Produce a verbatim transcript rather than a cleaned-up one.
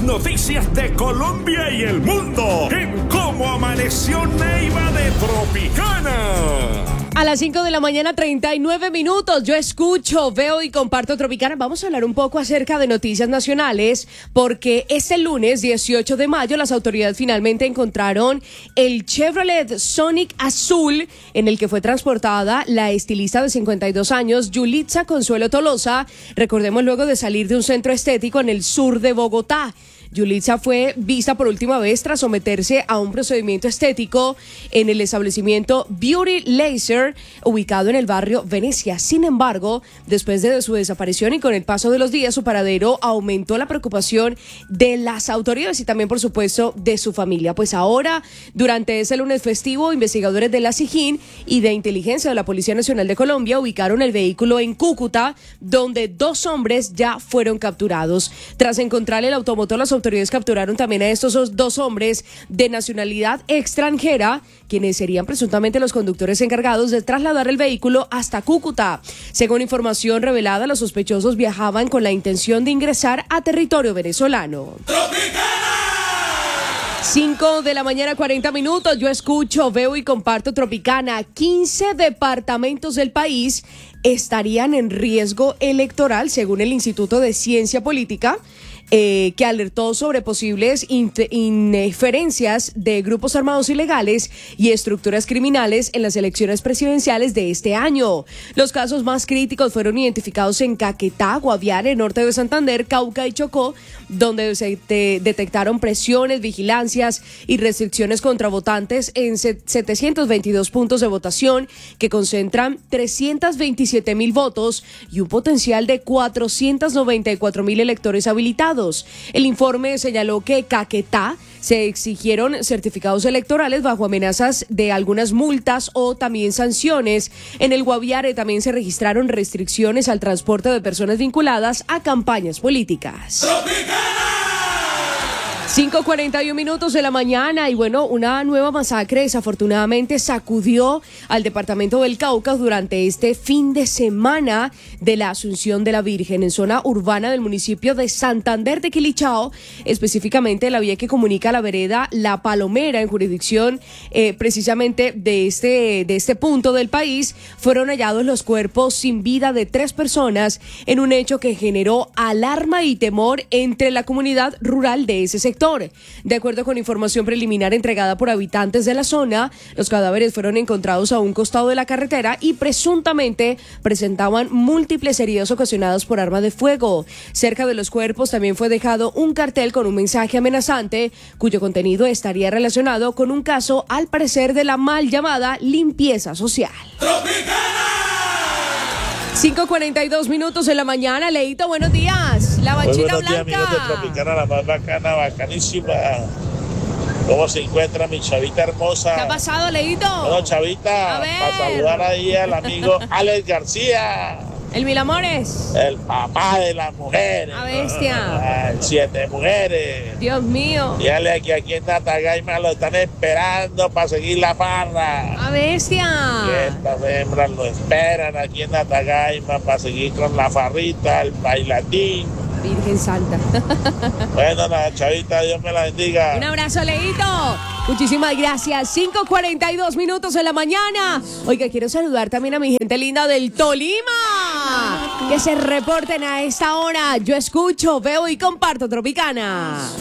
noticias de Colombia y el mundo en Cómo Amaneció Neiva de Tropicana. A las cinco de la mañana, treinta y nueve minutos, yo escucho, veo y comparto Tropicana. Vamos a hablar un poco acerca de noticias nacionales, porque este lunes, dieciocho de mayo, las autoridades finalmente encontraron el Chevrolet Sonic azul en el que fue transportada la estilista de cincuenta y dos años, Yulitza Consuelo Tolosa, recordemos luego de salir de un centro estético en el sur de Bogotá. Yulitza fue vista por última vez tras someterse a un procedimiento estético en el establecimiento Beauty Laser, ubicado en el barrio Venecia. Sin embargo, después de su desaparición y con el paso de los días, su paradero aumentó la preocupación de las autoridades y también, por supuesto, de su familia. Pues ahora, durante ese lunes festivo, investigadores de la SIJIN y de inteligencia de la Policía Nacional de Colombia ubicaron el vehículo en Cúcuta, donde dos hombres ya fueron capturados. Tras encontrar el automotor, las autoridades capturaron también a estos dos hombres de nacionalidad extranjera, quienes serían presuntamente los conductores encargados de trasladar el vehículo hasta Cúcuta. Según información revelada, los sospechosos viajaban con la intención de ingresar a territorio venezolano. cinco de la mañana, cuarenta minutos, yo escucho, veo y comparto Tropicana. quince departamentos del país estarían en riesgo electoral, según el Instituto de Ciencia Política, Eh, que alertó sobre posibles inferencias de grupos armados ilegales y estructuras criminales en las elecciones presidenciales de este año. Los casos más críticos fueron identificados en Caquetá, Guaviare, norte de Santander, Cauca y Chocó, donde se te, detectaron presiones, vigilancias y restricciones contra votantes en setecientos veintidós puntos de votación que concentran trescientos veintisiete mil votos y un potencial de cuatrocientos noventa y cuatro mil electores habilitados. El informe señaló que Caquetá se exigieron certificados electorales bajo amenazas de algunas multas o también sanciones. En el Guaviare también se registraron restricciones al transporte de personas vinculadas a campañas políticas. cinco cuarenta y uno minutos de la mañana y bueno, una nueva masacre desafortunadamente sacudió al departamento del Cauca durante este fin de semana de la Asunción de la Virgen en zona urbana del municipio de Santander de Quilichao, específicamente la vía que comunica la vereda La Palomera en jurisdicción eh, precisamente de este, de este punto del país. Fueron hallados los cuerpos sin vida de tres personas en un hecho que generó alarma y temor entre la comunidad rural de ese sector. De acuerdo con información preliminar entregada por habitantes de la zona, los cadáveres fueron encontrados a un costado de la carretera y presuntamente presentaban múltiples heridas ocasionadas por arma de fuego. Cerca de los cuerpos también fue dejado un cartel con un mensaje amenazante, cuyo contenido estaría relacionado con un caso, al parecer, de la mal llamada limpieza social. cinco cuarenta y dos minutos en la mañana. Leito, buenos días. La bachita buenos días, blanca. amigos de Tropicana, la más bacana, bacanísima. ¿Cómo se encuentra mi chavita hermosa? ¿Qué ha pasado, Leito? Bueno, chavita, A ver. para saludar ahí al amigo Alex García, El Mil Amores. el papá de las mujeres. A bestia. Ay, siete mujeres. Dios mío. Dígale que aquí en Natagaima lo están esperando para seguir la farra. A bestia. Y estas hembras lo esperan aquí en Natagaima para seguir con la farrita, el bailatín. Virgen Santa. Bueno, la chavita, Dios me la bendiga. Un abrazo, Leito. Muchísimas gracias. cinco cuarenta y dos minutos en la mañana. Oiga, quiero saludar también a mi gente linda del Tolima, que se reporten a esta hora. Yo escucho, veo y comparto Tropicana.